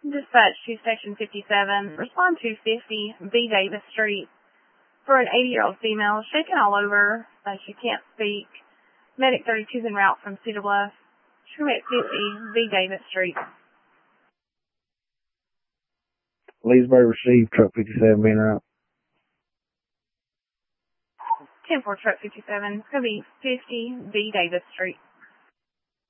Dispatch to Station 57. Respond to 50 B. Davis Street. For an 80-year-old female, shaken all over, she can't speak. Medic 32 is en route from Cedar Bluff. Commit 50 B. Davis Street. Leesburg received, truck 57 being route. 10-4 truck 57. It's going to be 50 B. Davis Street.